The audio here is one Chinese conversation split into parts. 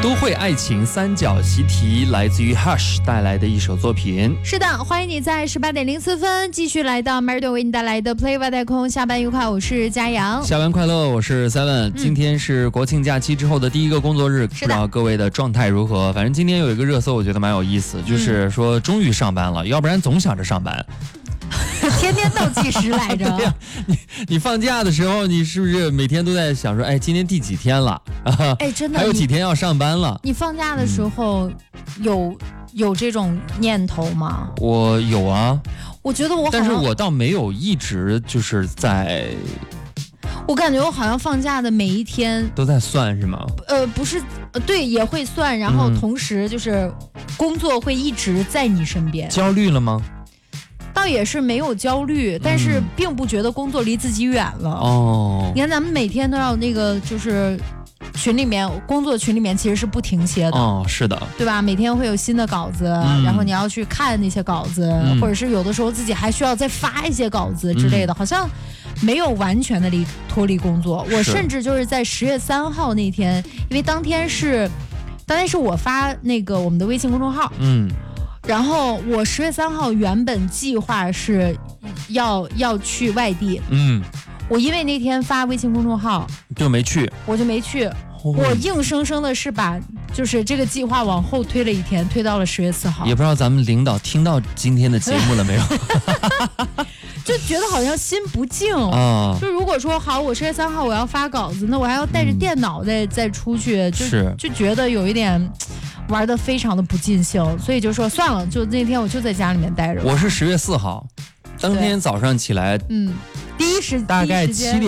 都会爱情三角习题来自于 Hush 带来的一首作品。 是的，欢迎你在18:04继续来到 Meridian 为你带来的 Play 外太空。下班愉快，我是佳阳。 下班快乐，我是 Seven。今天是国庆假期之后的第一个工作日，不知道各位的状态如何？反正今天有一个热搜，我觉得蛮有意思，就是说终于上班了，要不然总想着上班。 天天倒计时来着。 对呀，你放假的时候，你是不是每天都在想说，哎，今天第几天了？ 哎，真的， 还有几天要上班了。 你放假的时候有这种念头吗？ 我有啊， 我觉得我好像， 但是我倒没有一直就是在。 我感觉我好像放假的每一天都在算是吗？ 不是，对，也会算，然后同时就是工作会一直在你身边。 焦虑了吗？ 倒也是没有焦虑，但是并不觉得工作离自己远了。哦，你看咱们每天都要那个就是工作群里面其实是不停歇的。 哦，是的， 对吧？每天会有新的稿子，然后你要去看那些稿子，或者是有的时候自己还需要再发一些稿子之类的，好像没有完全的脱离工作。我甚至就是在10月3号那天，因为当天是我发那个我们的微信公众号，然后我10月3号原本计划是要去外地，我因为那天发微信公众号就没去， 我就没去。我硬生生的是把就是这个计划往后推了一天，推到了10月4号。 也不知道咱们领导听到今天的节目了没有？ 就觉得好像心不静啊。就如果说好，我10月3号我要发稿子，那我还要带着电脑再出去，就觉得有一点玩得非常的不尽兴，所以就说算了，就那天我就在家里面待着。 我是10月4号，当天早上起来，大概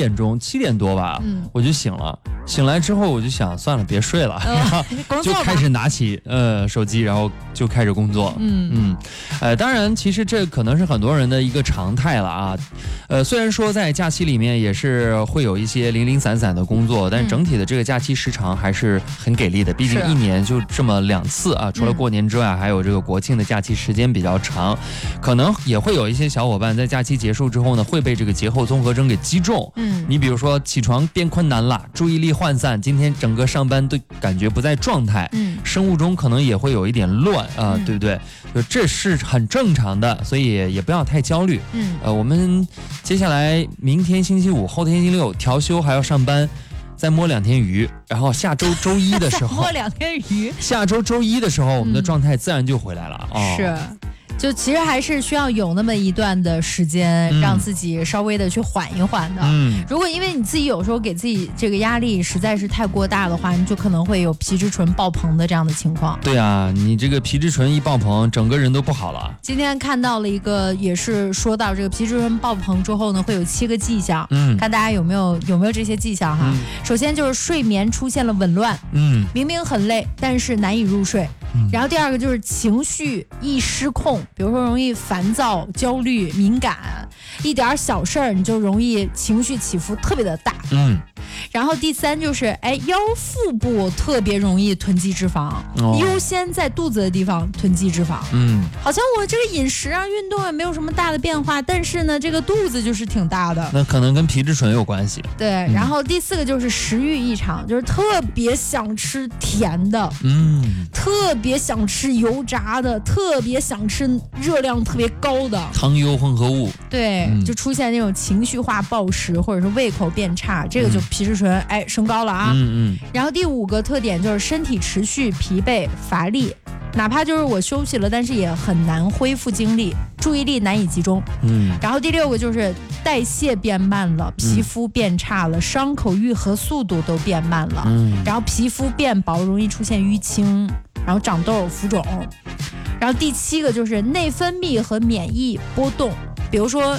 7点多吧，我就醒了。醒来之后我就想算了，别睡了，就开始拿起手机，然后就开始工作。当然，其实这可能是很多人的一个常态了啊。虽然说在假期里面也是会有一些零零散散的工作，但整体的这个假期时长还是很给力的。毕竟一年就这么2次啊，除了过年之外，还有这个国庆的假期时间比较长，可能也会有一些小伙伴在假期结束之后呢，会被这个节后综合征给击中。你比如说起床变困难了，注意力涣散，今天整个上班都感觉不在状态，生物钟可能也会有一点乱啊，对不对？就这是很正常的，所以也不要太焦虑。我们接下来明天星期五，后天星期六调休还要上班，再摸2天鱼，然后下周周一的时候摸2天鱼， 下周周一的时候，我们的状态自然就回来了。 是。就其实还是需要有那么一段的时间，让自己稍微的去缓一缓的。如果因为你自己有时候给自己这个压力实在是太过大的话，你就可能会有皮质醇爆棚的这样的情况。 对啊，你这个皮质醇一爆棚，整个人都不好了。 今天看到了一个，也是说到这个皮质醇爆棚之后呢，会有7个迹象。看大家有没有这些迹象哈。首先就是睡眠出现了紊乱，明明很累，但是难以入睡。然后第二个就是情绪易失控，比如说容易烦躁、焦虑、敏感，一点小事儿你就容易情绪起伏特别的大。然后第3就是腰腹部特别容易囤积脂肪，优先在肚子的地方囤积脂肪。好像我这个饮食啊、运动也没有什么大的变化，但是呢，这个肚子就是挺大的。 那可能跟皮质醇有关系。 对，然后第4个就是食欲异常，就是特别想吃甜的，特别想吃油炸的，特别想吃热量特别高的糖油混合物。 对，就出现那种情绪化暴食，或者是胃口变差，这个就皮质醇升高了啊。然后第5个特点就是身体持续疲惫乏力，哪怕就是我休息了，但是也很难恢复精力，注意力难以集中。然后第6个就是代谢变慢了，皮肤变差了，伤口愈合速度都变慢了。然后皮肤变薄，容易出现淤青，然后长痘、浮肿。然后第7个就是内分泌和免疫波动，比如说